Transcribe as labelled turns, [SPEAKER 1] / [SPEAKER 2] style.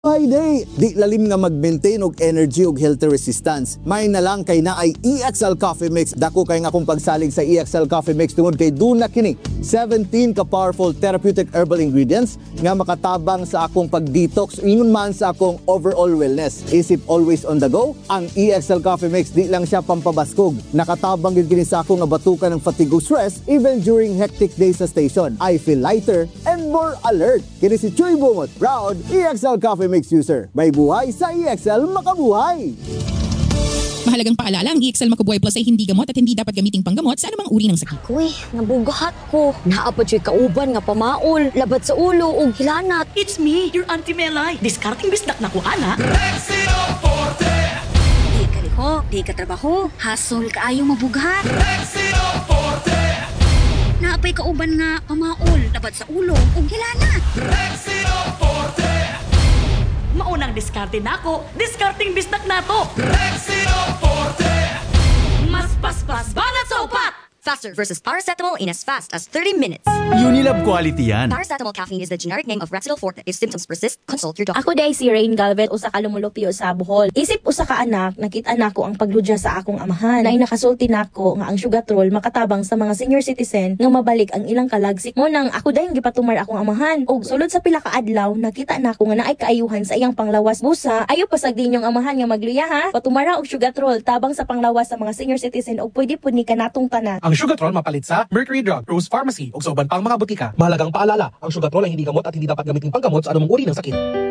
[SPEAKER 1] Friday, di lalim nga mag-maintain og energy og healthy resistance. May na lang kay na ay EXL Coffee Mix. Dako kay nga akong pagsalig sa EXL Coffee Mix tungod kay duna kini 17 ka powerful therapeutic herbal ingredients nga makatabang sa akong pag-detox ingon man sa akong overall wellness. Isip always on the go, ang EXL Coffee Mix di lang siya pampabaskog. Nakatabang gid kini sa akong nabatukan ng fatigue o stress even during hectic days sa station. I feel lighter and more alert. Kini si Chuy Bumot, proud EXL Coffee Mix user. May buhay sa EXL makabuhay.
[SPEAKER 2] Mahalagang paalala, ang EXL Makabuhay Plus ay hindi gamot at hindi dapat gamiting panggamot sa anumang uri ng sakit.
[SPEAKER 3] Kuy, nabugahat ko. Naapad siya kauban nga pamaol, labat sa ulo ug hilanat.
[SPEAKER 4] It's me, your Auntie Melay. Discarding bisdak na ko, ana.
[SPEAKER 5] Rexino Forte!
[SPEAKER 3] Di ka liho, di ka trabaho, hasol kaayo mabugat.
[SPEAKER 5] Rexino Forte!
[SPEAKER 3] Naapay kauban nga pamaol, labat sa ulo ug hilanat.
[SPEAKER 5] Rexino Forte!
[SPEAKER 4] Maunang diskarte na ako, discarding bisdak na to.
[SPEAKER 5] Rexino Forte!
[SPEAKER 4] Mas paspas banat sa upat!
[SPEAKER 3] Faster versus paracetamol in as fast as 30 minutes.
[SPEAKER 6] Unilab quality yan.
[SPEAKER 3] Paracetamol caffeine is the generic name of Rexidol Forte. If symptoms persist, consult your doctor.
[SPEAKER 7] Ako day si Rain Galvez, usa ka lumulupyo sa Bohol. Isip usa ka anak, nakita nako ang pagludya sa akong amahan. Nay nakasulti nako nga ang sugatrol makatabang sa mga senior citizen nga mabalik ang ilang kalagsik. Mo nang ako day gipatumar akong amahan. Og sulod sa pila ka adlaw, nakita nako nga naay kaayuhan sa iyang panglawas. Busa, ayo pasag din yung amahan nga magluya ha. Patumara og sugatrol tabang sa panglawas sa mga senior citizen og pwede pud ni kanatong tanan.
[SPEAKER 8] Ang Sugatrol mapalit sa Mercury Drug, Rose Pharmacy o sa uban pang mga butika. Mahalagang paalala, ang Sugatrol ay hindi gamot at hindi dapat gamitin panggamot sa anumang uri ng sakit.